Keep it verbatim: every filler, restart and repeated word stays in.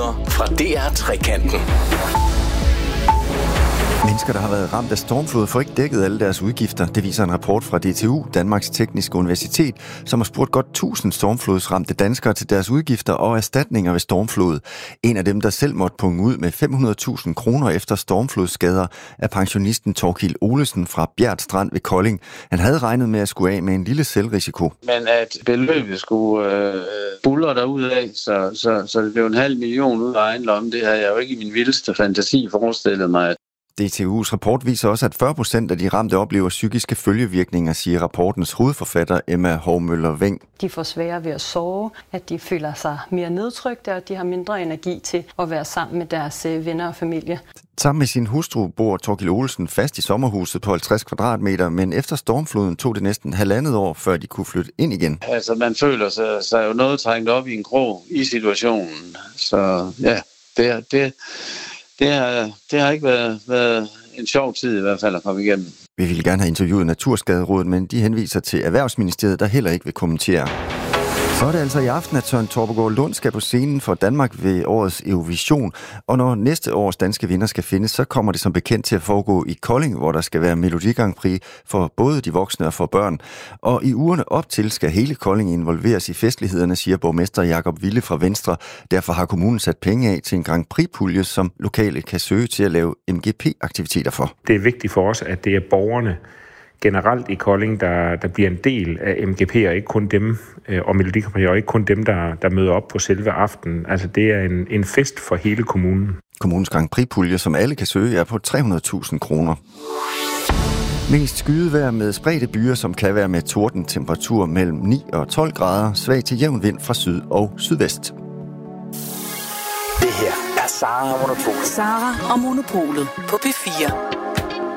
nyheder fra D R Trekanten. Mennesker, der har været ramt af stormflod, får ikke dækket alle deres udgifter. Det viser en rapport fra D T U, Danmarks Tekniske Universitet, som har spurgt godt tusind stormflodsramte danskere til deres udgifter og erstatninger ved stormflod. En af dem, der selv måtte punge ud med fem hundrede tusind kroner efter stormflodsskader, er pensionisten Thorkild Olesen fra Bjert Strand ved Kolding. Han havde regnet med at skulle af med en lille selvrisiko. Men at beløbet skulle øh, buller derudad, så, så, så det blev en halv million ud af egen lomme, det har jeg jo ikke i min vildeste fantasi forestillet mig. D T U's rapport viser også, at fyrre procent af de ramte oplever psykiske følgevirkninger, siger rapportens hovedforfatter Emma Hovmøller-Veng. De får sværere ved at sove, at de føler sig mere nedtrykte, og de har mindre energi til at være sammen med deres venner og familie. Sammen med sin hustru bor Thorkild Olesen fast i sommerhuset på halvtreds kvadratmeter, men efter stormfloden tog det næsten halvandet år, før de kunne flytte ind igen. Altså, man føler sig, sig jo noget trængt op i en krog i situationen, så ja, det, det, det, har, det har ikke været, været en sjov tid i hvert fald at komme igennem. Vi ville gerne have interviewet Naturskaderådet, men de henviser til Erhvervsministeriet, der heller ikke vil kommentere. Så er det altså i aften, at Søren Torpegaard Lund skal på scenen for Danmark ved årets Eurovision. Og når næste års danske vinder skal findes, så kommer det som bekendt til at foregå i Kolding, hvor der skal være Melodi Grand Prix for både de voksne og for børn. Og i ugerne op til skal hele Kolding involveres i festlighederne, siger borgmester Jakob Wille fra Venstre. Derfor har kommunen sat penge af til en Grand Prix-pulje, som lokale kan søge til at lave M G P-aktiviteter for. Det er vigtigt for os, at det er borgerne generelt i Kolding, der, der bliver en del af M G P, og ikke kun dem, og Melodi Grand Prix, og ikke kun dem, der, der møder op på selve aftenen. Altså, det er en, en fest for hele kommunen. Kommunens Grand Prix-pulje, som alle kan søge, er på tre hundrede tusind kroner. Mest skydevejr med spredte byer, som kan være med tordentemperatur mellem ni og tolv grader, svag til jævn vind fra syd og sydvest. Det her er Sara og Monopolet. Sara og Monopolet på P fire.